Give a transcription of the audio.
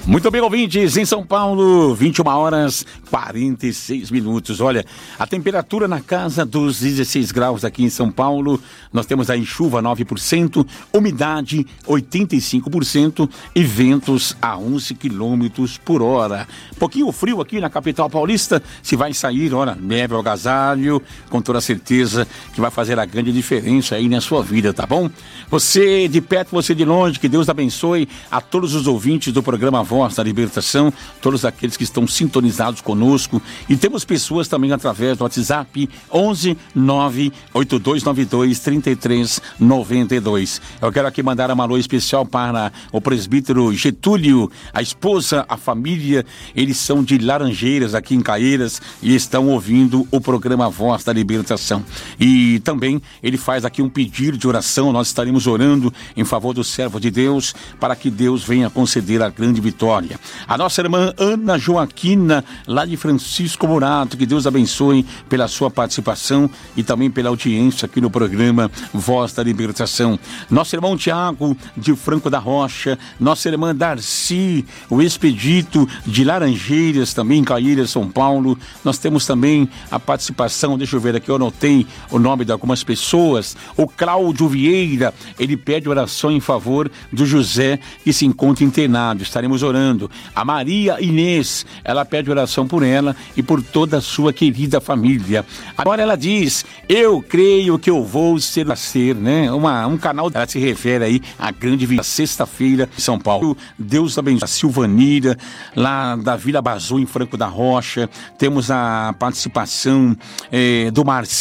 Muito bem, ouvintes, em São Paulo, 21 horas 46 minutos. Olha, a temperatura na casa dos 16 graus aqui em São Paulo. Nós temos aí chuva 9%, umidade 85% e ventos a 11 quilômetros por hora. Pouquinho frio aqui na capital paulista. Se vai sair, olha, neve ao agasalho, com toda certeza que vai fazer a grande diferença aí na sua vida, tá bom? Você de perto, você de longe, que Deus abençoe a todos os ouvintes do programa Voz da Libertação, todos aqueles que estão sintonizados conosco, e temos pessoas também através do WhatsApp 11 98292 3392. Eu quero aqui mandar um alô especial para o presbítero Getúlio, a esposa, a família. Eles são de Laranjeiras, aqui em Caieiras, e estão ouvindo o programa Voz da Libertação. E também ele faz aqui um pedido de oração. Nós estaremos orando em favor do servo de Deus, para que Deus venha conceder a grande vitória. A nossa irmã Ana Joaquina, lá de Francisco Morato, que Deus abençoe pela sua participação e também pela audiência aqui no programa Voz da Libertação. Nosso irmão Tiago de Franco da Rocha, nossa irmã Darcy, o Expedito de Laranjeiras, também em Caieiras, São Paulo. Nós temos também a participação, deixa eu ver aqui, eu anotei o nome de algumas pessoas. O Cláudio Vieira, ele pede oração em favor do José, que se encontra internado. Estaremos orando. A Maria Inês, ela pede oração por ela e por toda a sua querida família. Agora ela diz: eu creio que eu vou ser, né? Um canal, ela se refere aí à grande vida, sexta-feira em São Paulo. Deus abençoe a Silvanira, lá da Vila Bazu, em Franco da Rocha. Temos a participação do Marcelo